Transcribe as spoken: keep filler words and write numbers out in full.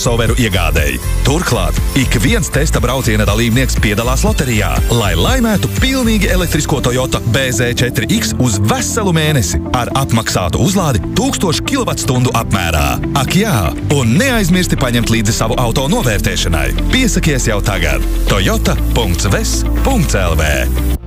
crossoveru iegādēji. Turklāt, ik viens testa brauciena dalībnieks piedalās loterijā, lai laimētu pilnīgi elektrisko Toyota B Z četri X uz veselu mēnesi ar apmaksātu uzlādi tūkstoš kilovatstundu apmērā. Ak jā, un neaizmirsti paņemt līdzi savu auto novērtēšanai. Piesakies jau tagad. Toyota punkts ves punkts l v